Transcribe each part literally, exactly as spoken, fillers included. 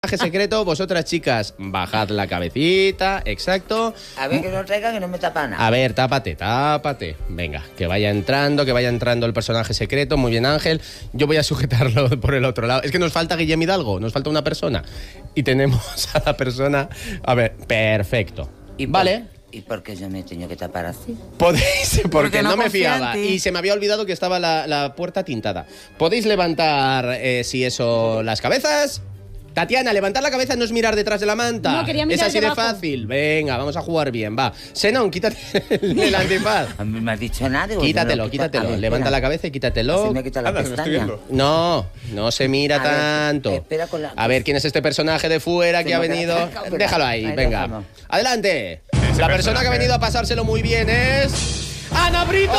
Secreto, vosotras chicas, bajad la cabecita, exacto. A ver, que no traiga, que no me tapa nada. A ver, tápate, tápate. Venga, que vaya entrando, que vaya entrando el personaje secreto. Muy bien, Ángel. Yo voy a sujetarlo por el otro lado. Es que nos falta Guillem Hidalgo, nos falta una persona. Y tenemos a la persona... A ver, perfecto. ¿Y por, vale. ¿Y por qué yo me he tenido que tapar así? Podéis, porque, Porque no, no me confía fiaba. en ti. Y se me había olvidado que estaba la, la puerta tintada. Podéis levantar, eh, si eso, las cabezas... Tatiana, levantar la cabeza no es mirar detrás de la manta. No, quería mirar es así de debajo. fácil. Venga, vamos a jugar bien, va. Senón, quítate el antifaz. A mí me has dicho nada. digo, Quítatelo, yo no lo quito. quítatelo. A ver, Levanta espera. la cabeza y quítatelo. Así me quita la Anda, que me estoy pestaña. viendo. No, no se mira A ver, tanto. espera con la- A ver, ¿quién es este personaje de fuera que ha Tengo que venido? acercar, espera. Déjalo ahí, Ahí venga. déjalo. Adelante. La persona que ha venido a pasárselo muy bien es... ¡Ana Brito!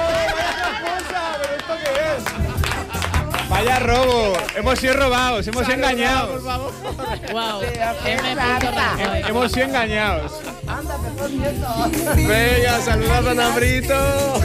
Vaya robo, hemos sido robados, hemos sido engañados. Wow. Hemos sido engañados. Venga, saludad a Ana Brito.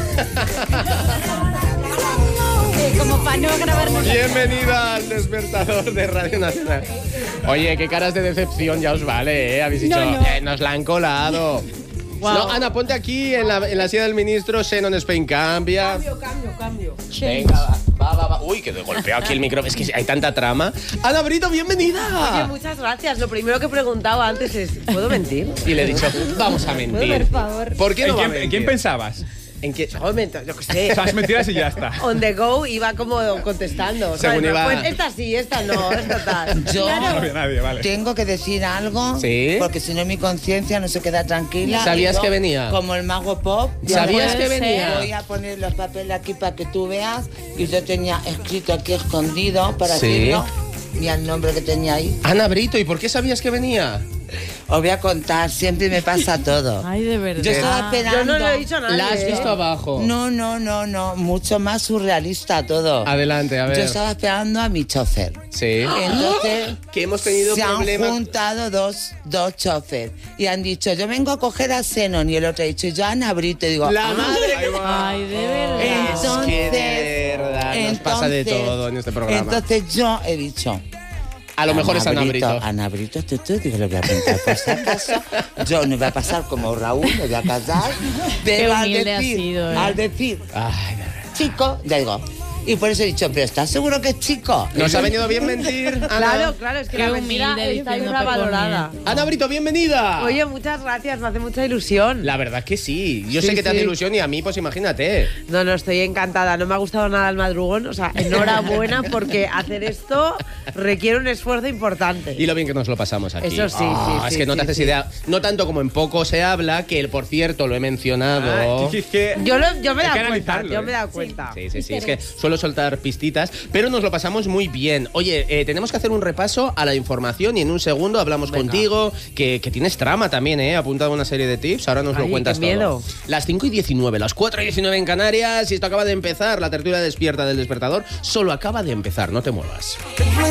Como para no grabarnos. Bienvenida al despertador de Radio Nacional. Oye, qué caras de decepción ya os vale, ¿eh? Habéis dicho, No, no. eh, nos la han colado. Wow. No, Ana, ponte aquí en la, en la silla del ministro. Xenon Spain cambia. Cambio, cambio, cambio. Venga, va, va, va. Uy, que golpeo aquí el micrófono. Es que hay tanta trama. Ana Brito, Oye, bienvenida. muchas gracias. Lo primero que he preguntado antes es, ¿puedo mentir? Y le he dicho, vamos a Por mentir. favor. ¿Por qué ¿En no va a quién, mentir? en quién pensabas? ¿En qué? Oh, mento- yo qué O sé. sea, es mentiras y ya está. On the go iba como contestando. Según ¿sabes? iba- Pues esta sí, esta no, esta tal. Yo No había nadie, vale. tengo que decir algo. Sí. Porque si no mi conciencia no se queda tranquila. ¿Sabías Y yo, que venía? Como el mago pop. ¿Sabías voy a- que venía? Voy a poner los papeles aquí para que tú veas. Y yo tenía escrito aquí escondido para Sí. decirlo. Mira el nombre que tenía ahí. Ana Brito, ¿y por qué sabías que venía? Os voy a contar, siempre me pasa todo. Ay, de verdad. Yo estaba esperando. Yo no le he dicho nada. La has visto abajo. No, no, no, no. Mucho más surrealista todo. Adelante, a ver. Yo estaba esperando a mi chofer. Sí. Entonces, Que hemos tenido se problemas. han juntado dos, dos chofer y han dicho, yo vengo a coger a Xenon, y el otro ha dicho, yo a Ana Brito. Y digo, La "Ah". madre. Ahí va. Ay, de verdad. Entonces, que de verdad nos pasa de entonces- todo en este programa. Entonces yo he dicho, A lo mejor es Ana Brito. Ana Brito, tú, tú, digo, le voy a preguntar por si acaso. Yo no voy a pasar como Raúl, me voy a casar. Pero al humilde has decir, sido, ¿eh? al decir, Ay, de verdad. chico, ya digo. Y por eso he dicho, pero ¿estás seguro que es chico? Nos ha venido bien mentir, Ana. Claro, claro, es que Qué la mentira humilde está diciendo infravalorada. Ana Brito, bienvenida. Oye, muchas gracias, me hace mucha ilusión. La verdad que sí. Yo Sí, sé que te hace sí. ilusión y a mí, pues imagínate. No, no, estoy encantada. No me ha gustado nada el madrugón. O sea, enhorabuena porque hacer esto requiere un esfuerzo importante. Y lo bien que nos lo pasamos aquí. Eso sí, Ah, sí, Es sí, que no te sí, haces sí. idea. No tanto como en poco se habla, que por cierto lo he mencionado. Ah, es que- Yo, lo- yo me he Hay dado que cuenta, analizarlo, yo ¿eh? me he dado cuenta. Sí, sí, sí. Es que suelo soltar pistitas, pero nos lo pasamos muy bien. Oye, eh, tenemos que hacer un repaso a la información y en un segundo hablamos Venga. contigo, que, que tienes trama también, ¿eh? Apuntado una serie de tips, ahora nos lo Ay, cuentas qué miedo. todo. Las cinco y diecinueve, las cuatro y diecinueve en Canarias, y esto acaba de empezar, la tertulia despierta del despertador, solo acaba de empezar, no te muevas.